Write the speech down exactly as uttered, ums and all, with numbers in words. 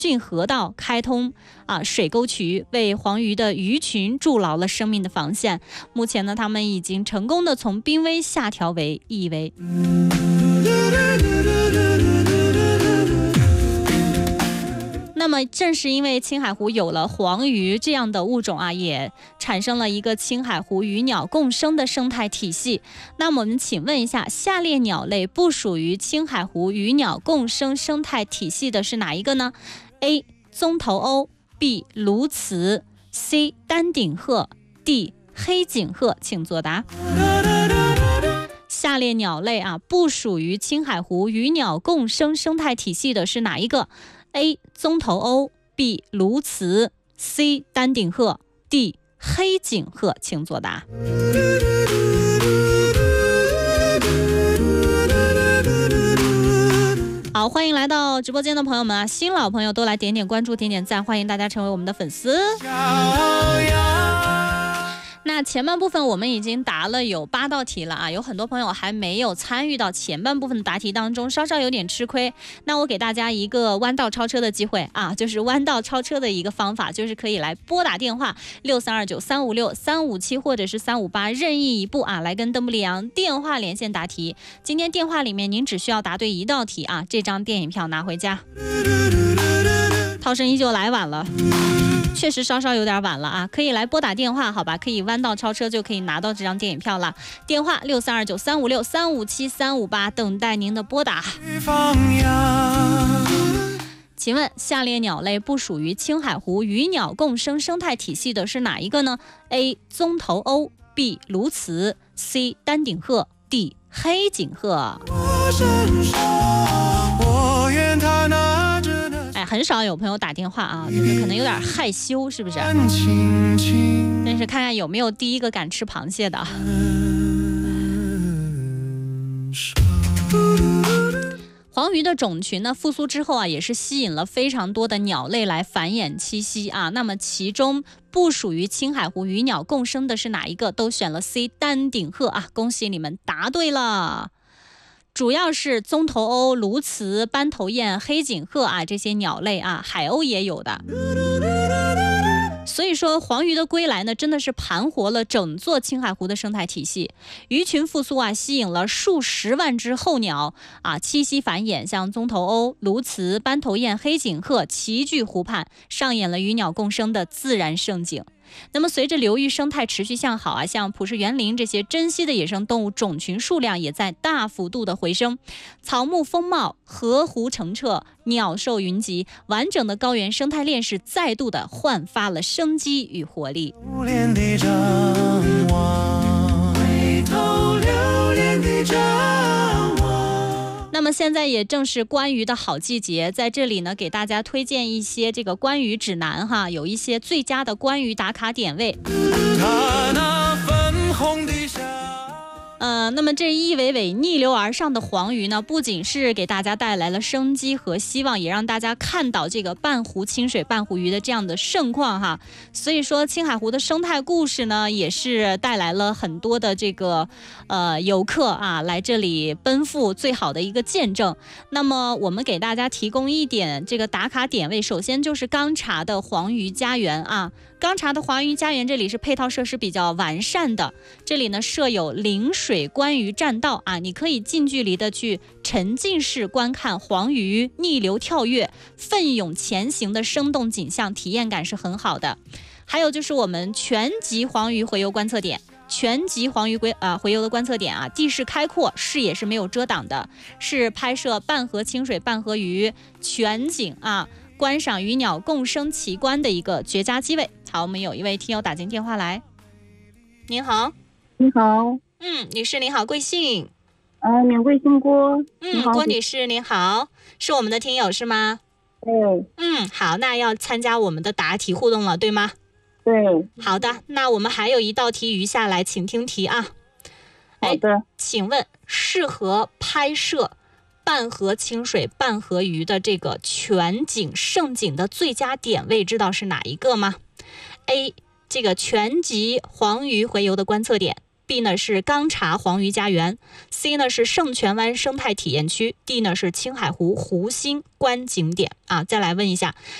浚河道开通啊水沟渠，为黄鱼的鱼群筑牢了生命的防线。目前呢，他们已经成功的从濒危下调为易危。那么正是因为青海湖有了黄鱼这样的物种啊，也产生了一个青海湖鱼鸟共生的生态体系。那么我们请问一下，下列鸟类不属于青海湖鱼鸟共生生态体系的是哪一个呢？ A. 棕头鸥， B. 鸬鹚， C. 丹顶鹤， D. 黑颈鹤，请作答。下列鸟类啊不属于青海湖鱼鸟共生生态体系的是哪一个？ A. 棕头鸥， B. 鸬鹚， C. 丹顶鹤， D. 黑颈鹤，请作答。好，欢迎来到直播间的朋友们啊，新老朋友都来点点关注，点点赞，欢迎大家成为我们的粉丝。那前半部分我们已经答了有八道题了啊，有很多朋友还没有参与到前半部分的答题当中，稍稍有点吃亏。那我给大家一个弯道超车的机会啊，就是弯道超车的一个方法，就是可以来拨打电话六三二九三五六三五七或者是三五八任意一部啊，来跟邓布利昂电话连线答题。今天电话里面您只需要答对一道题啊，这张电影票拿回家。涛声依旧来晚了，确实稍稍有点晚了啊，可以来拨打电话好吧，可以弯道超车就可以拿到这张电影票了。电话六三二九三五六三五七三五八，等待您的拨打。请问下列鸟类不属于青海湖鱼鸟共生生态体系的是哪一个呢？ A. 棕头鸥， B. 鸬鹚， C. 丹顶鹤， D. 黑颈鹤。哎，很少有朋友打电话啊，就是可能有点害羞，是不是？但是看看有没有第一个敢吃螃蟹的。黄鱼的种群呢复苏之后啊，也是吸引了非常多的鸟类来繁衍栖息啊。那么其中不属于青海湖鱼鸟共生的是哪一个？都选了 C. 丹顶鹤啊，恭喜你们答对了。主要是棕头鸥、鸬鹚、斑头雁、黑颈鹤啊这些鸟类啊，海鸥也有的。所以说黄鱼的归来呢，真的是盘活了整座青海湖的生态体系。鱼群复苏啊，吸引了数十万只候鸟啊栖息繁衍，像棕头鸥、鸬鹚、斑头雁、黑颈鹤齐聚湖畔，上演了鱼鸟共生的自然盛景。那么随着流域生态持续向好啊，像普氏园林这些珍稀的野生动物种群数量也在大幅度的回升，草木丰茂，河湖澄澈，鸟兽云集，完整的高原生态链是再度的焕发了生机与活力。那么现在也正是观鱼的好季节，在这里呢给大家推荐一些这个观鱼指南哈，有一些最佳的观鱼打卡点位。呃，那么这一尾尾逆流而上的黄鱼呢，不仅是给大家带来了生机和希望，也让大家看到这个半湖清水半湖鱼的这样的盛况哈。所以说青海湖的生态故事呢，也是带来了很多的这个呃游客啊来这里奔赴最好的一个见证。那么我们给大家提供一点这个打卡点位，首先就是刚茶的黄鱼家园啊。刚茶的黄鱼家园这里是配套设施比较完善的，这里呢设有临水观鱼栈道啊，你可以近距离的去沉浸式观看黄鱼逆流跳跃、奋勇前行的生动景象，体验感是很好的。还有就是我们全集黄鱼洄游观测点，全集黄鱼归啊洄游的观测点啊，地势开阔，视野是没有遮挡的，是拍摄半河清水半河鱼全景啊，观赏鱼鸟共生奇观的一个绝佳机位。好，我们有一位听友打进电话来。您好。 你好。 嗯，女士您好，贵姓？ 呃，免贵姓郭。 嗯，郭女士您好，是我们的听友是吗？ 对。 嗯，好，那要参加我们的答题互动了，对吗？ 对。 好的，那我们还有一道题余下来，请听题啊。 好的。 请问适合拍摄半河清水半河鱼的这个全景盛景的最佳点位，知道是哪一个吗？ A. 这个全集黄鱼洄游的观测点， B 呢是钢茶黄鱼家园 ，C 呢是圣泉湾生态体验区 ，D 呢是青海湖湖心观景点啊。再来问一下，